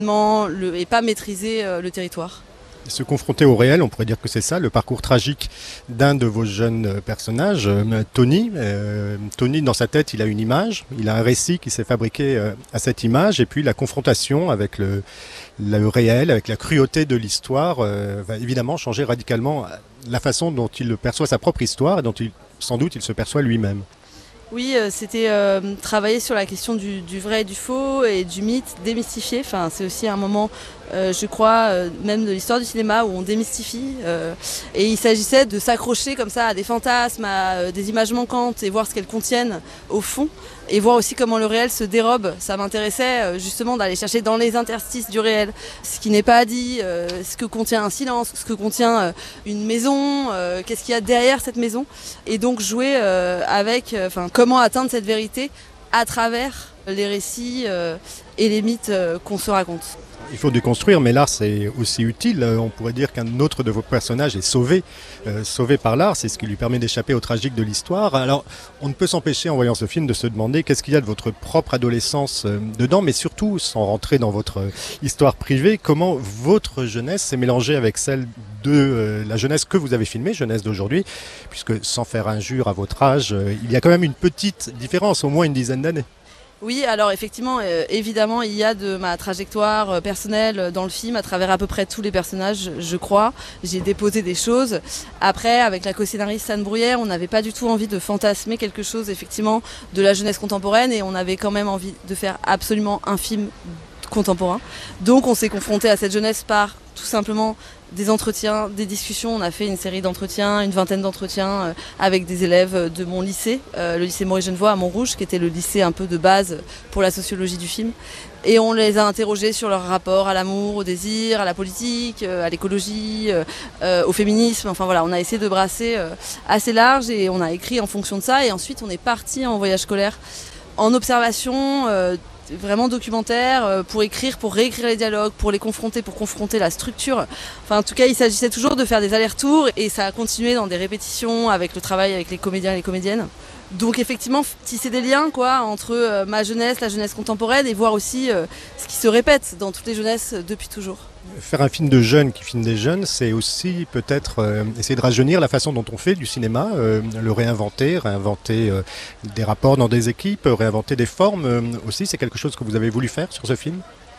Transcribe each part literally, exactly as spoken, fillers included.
le, et pas maîtriser euh, le territoire. Se confronter au réel, on pourrait dire que c'est ça, le parcours tragique d'un de vos jeunes personnages, euh, Tony. Euh, Tony, dans sa tête, il a une image, il a un récit qui s'est fabriqué euh, à cette image, et puis la confrontation avec le, le réel, avec la cruauté de l'histoire, euh, va évidemment changer radicalement la façon dont il perçoit sa propre histoire et dont il, sans doute il se perçoit lui-même. Oui, euh, c'était euh, travailler sur la question du, du vrai et du faux et du mythe, démystifier. Enfin, c'est aussi un moment, euh, je crois, euh, même de l'histoire du cinéma où on démystifie. Euh, et il s'agissait de s'accrocher comme ça à des fantasmes, à euh, des images manquantes et voir ce qu'elles contiennent au fond. Et voir aussi comment le réel se dérobe. Ça m'intéressait euh, justement d'aller chercher dans les interstices du réel ce qui n'est pas dit, euh, ce que contient un silence, ce que contient euh, une maison, euh, qu'est-ce qu'il y a derrière cette maison. Et donc jouer euh, avec, enfin, euh, comment atteindre cette vérité à travers les récits euh, et les mythes euh, qu'on se raconte. Il faut déconstruire, mais l'art c'est aussi utile. On pourrait dire qu'un autre de vos personnages est sauvé, euh, sauvé par l'art, c'est ce qui lui permet d'échapper au tragique de l'histoire. Alors on ne peut s'empêcher en voyant ce film de se demander qu'est-ce qu'il y a de votre propre adolescence euh, dedans, mais surtout, sans rentrer dans votre euh, histoire privée, comment votre jeunesse s'est mélangée avec celle de euh, la jeunesse que vous avez filmée, jeunesse d'aujourd'hui, puisque sans faire injure à votre âge, euh, il y a quand même une petite différence, au moins une dizaine d'années. Oui, alors effectivement, euh, évidemment, il y a de ma trajectoire euh, personnelle dans le film, à travers à peu près tous les personnages, je crois. J'ai déposé des choses. Après, avec la co-scénariste Anne Bruyère, on n'avait pas du tout envie de fantasmer quelque chose, effectivement, de la jeunesse contemporaine, et on avait quand même envie de faire absolument un film contemporain. Donc on s'est confronté à cette jeunesse par tout simplement des entretiens, des discussions. On a fait une série d'entretiens, une vingtaine d'entretiens euh, avec des élèves de mon lycée, euh, le lycée Maurice Genevoix à Montrouge, qui était le lycée un peu de base pour la sociologie du film. Et on les a interrogés sur leur rapport à l'amour, au désir, à la politique, euh, à l'écologie, euh, euh, au féminisme. Enfin voilà, on a essayé de brasser euh, assez large et on a écrit en fonction de ça. Et ensuite, on est parti en voyage scolaire, en observation, euh, vraiment documentaire, euh, pour écrire, pour réécrire les dialogues, pour les confronter, pour confronter la structure. Enfin, en tout cas, il s'agissait toujours de faire des allers-retours et ça a continué dans des répétitions avec le travail avec les comédiens et les comédiennes. Donc effectivement, tisser des liens quoi, entre euh, ma jeunesse, la jeunesse contemporaine et voir aussi euh, ce qui se répète dans toutes les jeunesses euh, depuis toujours. Faire un film de jeunes qui filme des jeunes, c'est aussi peut-être euh, essayer de rajeunir la façon dont on fait du cinéma, euh, le réinventer, réinventer euh, des rapports dans des équipes, réinventer des formes euh, aussi. C'est quelque chose que vous avez voulu faire sur ce film ?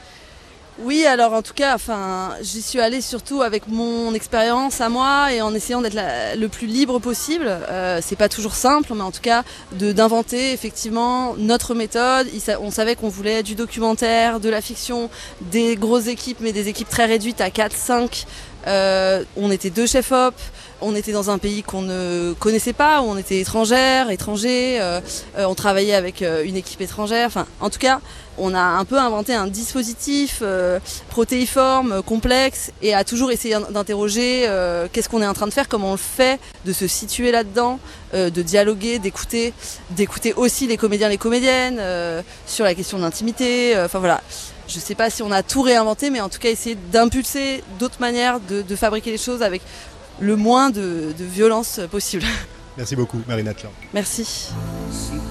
Oui, alors en tout cas, enfin, j'y suis allée surtout avec mon expérience à moi et en essayant d'être la, le plus libre possible. Euh, c'est pas toujours simple, mais en tout cas, de, d'inventer effectivement notre méthode. Il, on savait qu'on voulait du documentaire, de la fiction, des grosses équipes, mais des équipes très réduites à quatre cinq. Euh, on était deux chefs-op, on était dans un pays qu'on ne connaissait pas, où on était étrangères, étrangers, euh, euh, on travaillait avec euh, une équipe étrangère. Enfin, en tout cas, on a un peu inventé un dispositif euh, protéiforme, complexe, et a toujours essayé d'interroger euh, qu'est-ce qu'on est en train de faire, comment on le fait, de se situer là-dedans, euh, de dialoguer, d'écouter, d'écouter aussi les comédiens, les comédiennes, euh, sur la question de l'intimité. Enfin euh, voilà. Je ne sais pas si on a tout réinventé, mais en tout cas essayer d'impulser d'autres manières de, de fabriquer les choses avec le moins de, de violence possible. Merci beaucoup, Marina Tlan. Merci.